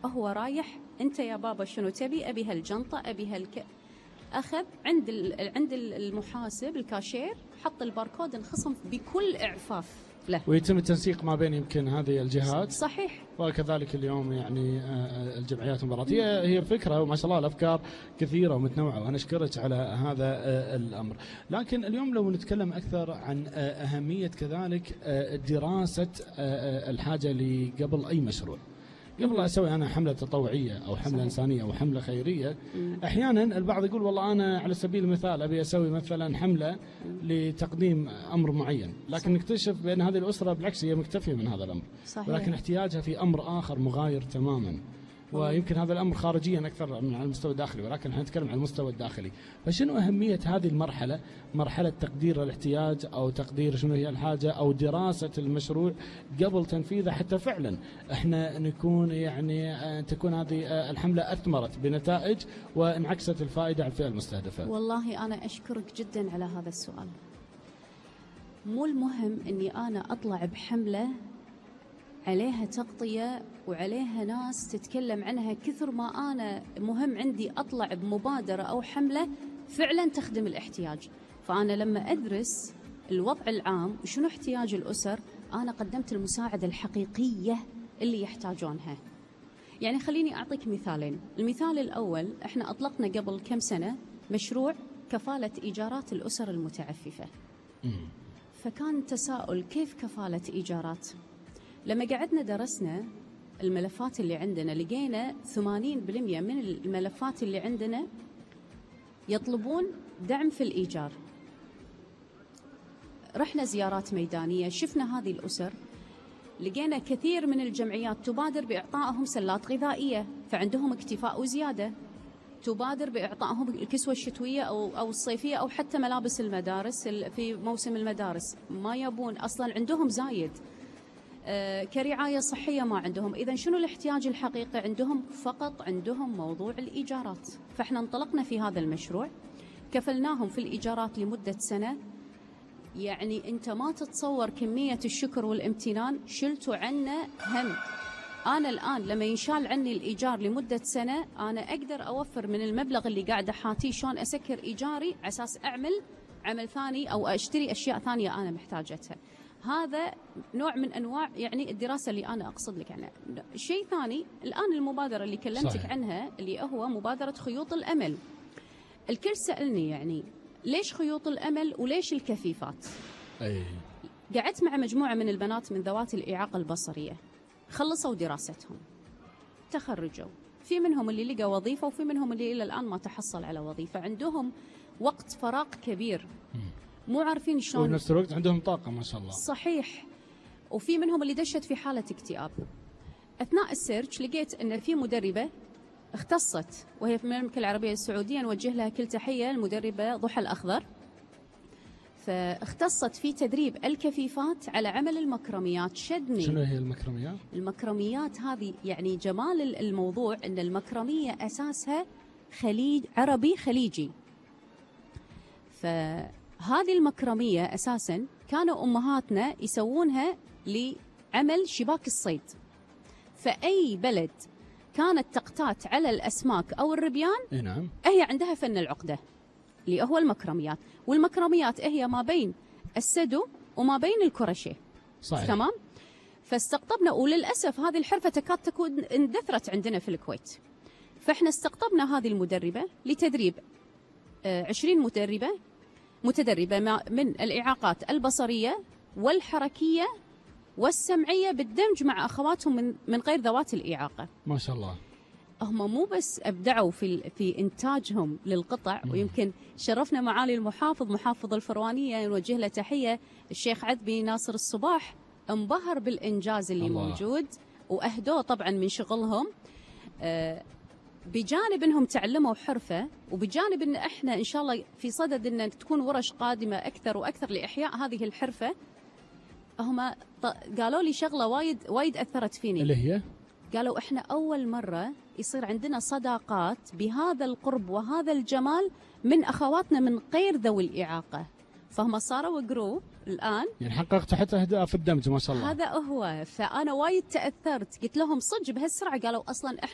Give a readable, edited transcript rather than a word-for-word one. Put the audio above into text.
هو رايح أنت يا بابا شنو تبي؟ أبي هالجنطة، أبي أخذ عند المحاسب الكاشير، حط الباركود، انخصم بكل إعفاف له. ويتم التنسيق ما بين يمكن هذه الجهات. صحيح. وكذلك اليوم يعني الجمعيات المباراتية. هي فكرة وما شاء الله الأفكار كثيرة ومتنوعة، وأنا أشكرك على هذا الأمر. لكن اليوم لو نتكلم أكثر عن أهمية كذلك دراسة الحاجة اللي قبل أي مشروع. قبل أسوي أنا حملة تطوعية أو حملة إنسانية أو حملة خيرية، أحيانا البعض يقول والله أنا على سبيل المثال أبي أسوي مثلا حملة لتقديم أمر معين، لكن نكتشف بأن هذه الأسرة بالعكس هي مكتفية من هذا الأمر. صحيح. ولكن احتياجها في أمر آخر مغاير تماما، ويمكن هذا الأمر خارجيا أكثر من على المستوى الداخلي، ولكن احنا نتكلم عن المستوى الداخلي. فشنو أهمية هذه المرحلة، مرحلة تقدير الاحتياج أو تقدير شنو هي الحاجة أو دراسة المشروع قبل تنفيذه، حتى فعلا احنا نكون يعني تكون هذه الحملة أثمرت بنتائج وانعكست الفائدة على الفئة المستهدفة؟ والله أنا أشكرك جدا على هذا السؤال. مو المهم أني أنا أطلع بحملة عليها تغطية وعليها ناس تتكلم عنها كثر ما أنا مهم عندي أطلع بمبادرة أو حملة فعلا تخدم الاحتياج. فأنا لما أدرس الوضع العام وشنو احتياج الأسر، أنا قدمت المساعدة الحقيقية اللي يحتاجونها. يعني خليني أعطيك مثالين. المثال الأول، إحنا أطلقنا قبل كم سنة مشروع كفالة إيجارات الأسر المتعففة. فكان تساؤل كيف كفالة إيجارات؟ لما قعدنا درسنا الملفات اللي عندنا، لقينا 80% من الملفات اللي عندنا يطلبون دعم في الإيجار. رحنا زيارات ميدانية، شفنا هذه الأسر، لقينا كثير من الجمعيات تبادر بإعطائهم سلات غذائية، فعندهم اكتفاء وزيادة. تبادر بإعطائهم الكسوة الشتوية أو الصيفية أو حتى ملابس المدارس في موسم المدارس، ما يبون أصلا، عندهم زايد. كرعاية صحية ما عندهم. إذا شنو الاحتياج الحقيقي عندهم؟ فقط عندهم موضوع الإيجارات. فإحنا انطلقنا في هذا المشروع، كفلناهم في الإيجارات لمدة سنة. يعني أنت ما تتصور كمية الشكر والامتنان، شلتوا عنا هم. أنا الآن لما ينشال عني الإيجار لمدة سنة، أنا أقدر أوفر من المبلغ اللي قاعدة حاتيه شلون أسكر إيجاري على أساس أعمل عمل ثاني أو أشتري أشياء ثانية أنا محتاجتها. هذا نوع من أنواع يعني الدراسة اللي أنا أقصد لك عنها. شيء ثاني، الآن المبادرة اللي كلمتك صحيح. عنها اللي هو مبادرة خيوط الأمل. الكل سألني يعني ليش خيوط الأمل وليش الكفيفات؟ قعدت مع مجموعة من البنات من ذوات الإعاقة البصرية، خلصوا دراستهم، تخرجوا، في منهم اللي لقى وظيفة وفي منهم اللي إلى الآن ما تحصل على وظيفة. عندهم وقت فراغ كبير، مو عارفين شلون، وفي نفس الوقت عندهم طاقة ما شاء الله. صحيح. وفي منهم اللي دشت في حالة اكتئاب. أثناء السيرش لقيت أن في مدربة اختصت، وهي في المملكة العربية السعودية، نوجه لها كل تحية، المدربة ضحى الأخضر. فاختصت في تدريب الكفيفات على عمل المكرميات. شدني. شنو هي المكرميات؟ المكرميات هذه يعني جمال الموضوع أن المكرمية أساسها عربي خليجي. فهذه المكرمية أساسا كانوا أمهاتنا يسوونها لعمل شباك الصيد. فأي بلد كانت تقتات على الأسماك أو الربيان، نعم، هي عندها فن العقدة اللي هو المكرميات. والمكرميات هي ما بين السدو وما بين الكرشيه. صحيح. تمام. فاستقطبنا، وللأسف هذه الحرفة تكاد تكون اندثرت عندنا في الكويت. فاحنا استقطبنا هذه المدربة لتدريب 20 متدربة من الإعاقات البصرية والحركية والسمعية، بالدمج مع أخواتهم من غير ذوات الإعاقة. ما شاء الله. هم مو بس أبدعوا في إنتاجهم للقطع، ويمكن شرفنا معالي المحافظ، محافظ الفروانية، نوجه له تحية، الشيخ عذبي ناصر الصباح، انبهر بالإنجاز اللي الله موجود، وأهدوه طبعا من شغلهم. بجانب أنهم تعلموا حرفة، وبجانب أن إحنا إن شاء الله في صدد أن تكون ورش قادمة أكثر وأكثر لإحياء هذه الحرفة. هم قالوا لي شغلة وايد أثرت فيني، اللي هي قالوا إحنا أول مرة يصير عندنا صداقات بهذا القرب وهذا الجمال من أخواتنا من غير ذوي الإعاقة. فهم صاروا جروب الآن، يعني حققتوا حتى أهداف الدمج ما شاء الله. هذا هو. فأنا وايد تأثرت، قلت لهم صدق بهالسرعة؟ قالوا أصلا إحنا